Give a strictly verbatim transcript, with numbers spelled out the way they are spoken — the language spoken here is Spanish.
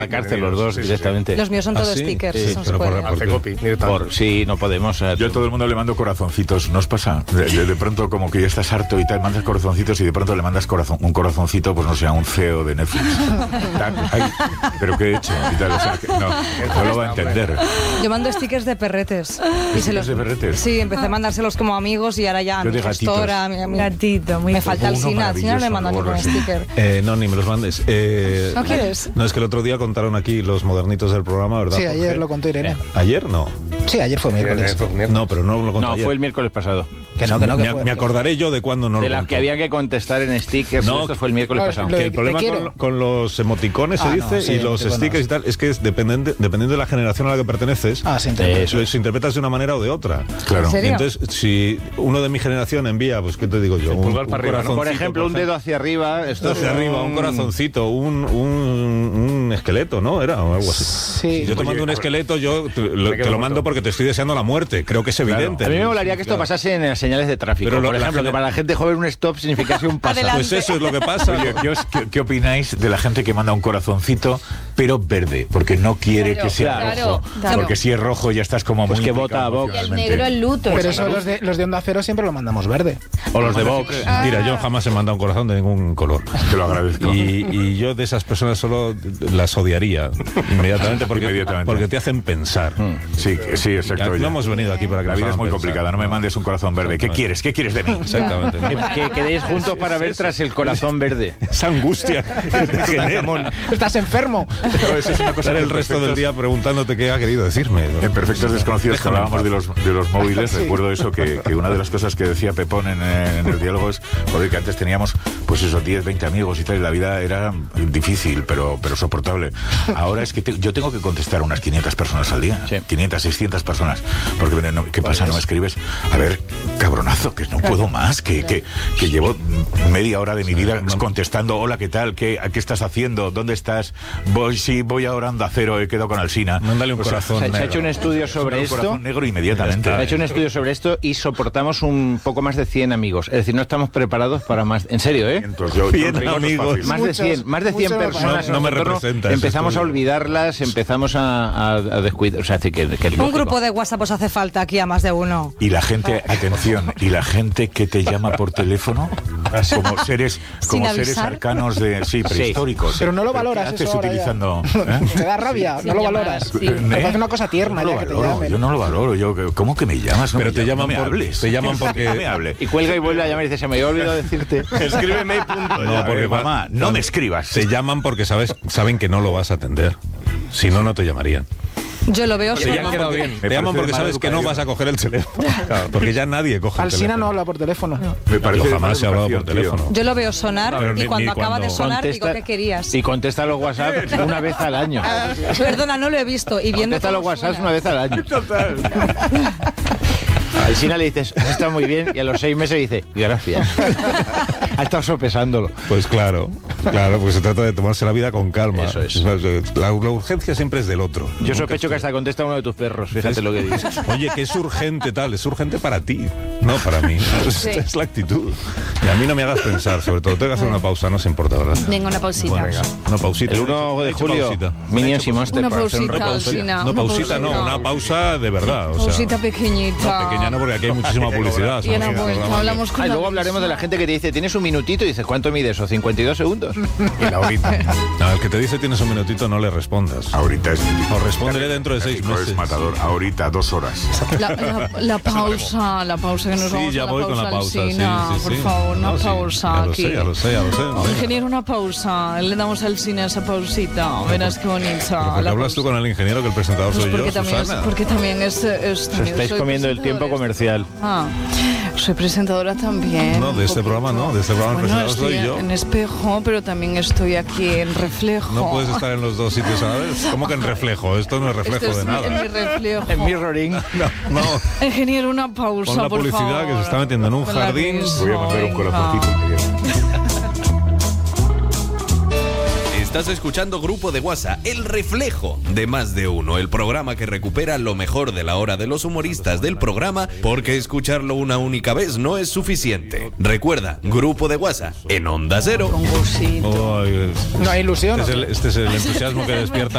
la cárcel los dos sí, directamente. Los míos son todos ¿Ah, sí? stickers. Sí, no pero se por, puede. por, Por, por, sí, no podemos. Eh, Yo a todo el mundo le mando corazoncitos, ¿no os pasa? De, de, de pronto como que ya estás harto y tal, mandas corazoncitos y de pronto le mandas corazón, un corazoncito, pues no sé, a un C E O de Netflix. Ay, pero ¿qué he hecho? Y tal, o sea, que no, no lo va a entender. Yo mando stickers de perretes. ¿Stickers se los, de perretes? Sí, empecé a mandárselos como amigos y ahora ya a Yo mi de gestora, a mi, a mi gatito, muy me falta el uno Sina, al Sina no le mando ningún sticker. Eh, no, ni me los mandes. Eh, ¿No quieres? No, es que el otro día contaron aquí los modernitos del programa, ¿verdad? Sí, ayer Jorge? lo contó Irene. Eh, ¿Ayer no? Sí, ayer fue miércoles. No, pero no lo contó no, ayer. fue el miércoles pasado. Que no, que no, que me, fue. me acordaré yo de cuándo no de lo las contó. que había que contestar en stickers. No, esto fue el miércoles no, pasado. lo Que de- el problema te con, quiero. con los emoticones se Ah, dice no, sí, y los emoticonos. stickers y tal es que es dependiente, dependiendo de la generación a la que perteneces, Ah, se interpreta. eso se interpretas de una manera o de otra. Claro. ¿En serio? Entonces, si uno de mi generación envía, pues ¿qué te digo yo? Un, pulgar un para arriba, ¿no? Por corazoncito, ejemplo, un dedo hacia arriba. Esto hacia es arriba, un corazoncito, un, un, un esqueleto, ¿no? Era o algo así. Sí. Si yo te Oye, mando un a ver. esqueleto, yo te lo, te lo mando porque te estoy deseando la muerte. Creo que es evidente. A mí me molaría que esto Claro. pasase en las señales de tráfico. Pero lo- por la ejemplo, gente- que para la gente joven un stop significase un paso. Adelante. Pues eso es lo que pasa. Oye, ¿qué, os- qué- qué opináis de la gente que manda un corazoncito, pero verde? Porque no quiere Claro, que sea claro, rojo. claro. Porque si es rojo ya estás como Pues muy que implicado vota a Vox. emocionalmente. El negro, el luto. Pero eso los de, los de Onda Cero siempre lo mandamos verde. O los de Vox. Mira, yo jamás he mandado un corazón de ningún color. Te lo agradezco. Y, y yo de esas personas solo las odiaría inmediatamente porque, Inmediatamente. porque te hacen pensar. Sí, sí, exacto. No oye. hemos venido aquí para que La nos vida es hagan muy pensar. complicada, no me mandes un corazón verde. ¿Qué Exactamente. quieres? ¿Qué quieres de mí? Exactamente. Que quedéis juntos para ver tras el corazón verde. Esa angustia que te genera. Estás enfermo. No, eso es una cosa Pasar que el resto perfectos- del día preguntándote qué ha querido decirme. En Perfectos Desconocidos, que Déjame en hablábamos de paz. los, de los móviles, recuerdo eso, que, que una de las cosas que decía Pepón en, en el diálogo es, joder, que antes teníamos pues esos diez, veinte amigos y tal, y la vida era difícil, pero, pero soportable. Ahora es que te- yo tengo que contestar a unas quinientas personas al día, Sí. quinientas, seiscientas personas, porque no, ¿qué pasa? ¿No me escribes? A ver, cabronazo, que no puedo más, que, que, que llevo media hora de mi vida contestando, hola, ¿qué tal? ¿Qué, ¿Qué estás haciendo? ¿Dónde estás? Voy, sí, voy ahora a Onda Cero, he quedado con Alsina. Mándale un O sea, corazón Se, se ha negro. hecho un estudio sobre un esto. corazón negro inmediatamente. Se ha hecho un estudio sobre esto y soportamos un poco más de cien amigos. Es decir, no estamos preparados para más. En serio, ¿eh? Entonces, yo- Bien, yo digo, no es amigos. fácil. Más de Muchos, cien, más de cien muchos personas. no- no me en nuestro entorno, representa ese Empezamos a estudio. olvidarlas, empezamos a, a, a descuidar. O sea, que, que es Un lógico. grupo de WhatsApp os hace falta aquí a más de uno. Y la gente, atención, y la gente que te llama por teléfono como seres, como Sin seres avisar. arcanos de sí, prehistóricos. Pero no lo ¿qué valoras haces eso ahora ya? utilizando? ¿eh? Te da rabia, no lo valoras. Sí. Me parece una cosa tierna Yo no ya lo que te valoro, llamen. yo no lo valoro. Yo, ¿cómo que me llamas? No Pero me te llamas, llaman no me por- hables. te llaman porque- No me hable. Y cuelga y vuelve a llamar y dice, se me había olvidado decirte. Escríbeme y punto. No, A ver, porque va- mamá, no me escribas. Te llaman porque sabes, saben que no lo vas a atender. Si no, no te llamarían. Yo lo veo Te solo. llaman porque, Me te llaman parece porque mala sabes que no educación. vas a coger el teléfono. Claro, porque ya nadie coge el Alsina teléfono. no habla por teléfono. Me parece Yo jamás mala he hablado por educación, tío. teléfono. Yo lo veo sonar Pero y ni- cuando ni acaba de cuando- sonar digo, Contesta- ¿qué querías? Y contesta los WhatsApp una vez al año. Perdona, no lo he visto. Y viendo Contesta los cómo WhatsApp suena. una vez al año. A Alsina le dices, está muy bien, y a los seis meses dice, gracias. Ha estado sopesándolo. Pues claro, claro, porque se trata de tomarse la vida con calma. Eso es. La, la urgencia siempre es del otro. Yo Nunca sospecho que es hasta contesta uno de tus perros, fíjate lo que dices. Oye, que es urgente tal, es urgente para ti, no para mí. Esta es la actitud. Y a mí no me hagas pensar, sobre todo. Tengo que hacer una pausa, no se importa, ¿verdad? Venga, una pausita. Bueno, venga, una pausita. El uno de He hecho julio, pausita. Minions y Monster Una para hacer un pausita, repaso. Alsina. No, una pausita no, una pausa de verdad. O sea, Pausita pequeñita. no, pequeña no, porque aquí hay muchísima publicidad. Y en la somos un vuelta programa que- hablamos con Ah, y la luego hablaremos de la gente que te dice, tienes un minutito, y dices, ¿cuánto mide eso? ¿cincuenta y dos segundos? Y la ahorita. No, el que te dice tienes un minutito no le respondas. Ahorita es O respóndele dentro de seis México meses. es matador. Ahorita, dos horas. La, la, la pausa, la pausa que nos Sí, vamos ya a la voy pausa, con la pausa. Alsina, sí, sí, por sí. favor, una No, sí, pausa ya lo aquí. sé, ya lo sé, ya lo sé. Oh, ingeniero, una pausa. Le damos al cine esa pausita. Verás qué bonita. ¿Por qué la hablas tú pausa. con el ingeniero que el presentador Pues soy porque yo, también es, Susana? porque también es, es Os también estáis soy comiendo el presentadora. tiempo comercial. Ah, soy presentadora también. No, de este un programa poquito. no, de este programa el Bueno, presentador soy estoy yo. en espejo, pero también estoy aquí en reflejo. No puedes estar en los dos sitios a la vez. ¿Cómo que en reflejo? Esto no es reflejo Esto de es nada. En mi reflejo. En mirroring. No, no. Ingeniero, una pausa, Pon la por publicidad favor. que se está metiendo en un Con la jardín. risa, Voy a mandar un venga. corazoncito. Estás escuchando Grupo de WhatsApp, el reflejo de más de uno, el programa que recupera lo mejor de la hora de los humoristas del programa, porque escucharlo una única vez no es suficiente. Recuerda, Grupo de WhatsApp en Onda Cero. Con gusito. Oh, es- No hay ilusión. este, es el, este es el entusiasmo que despierta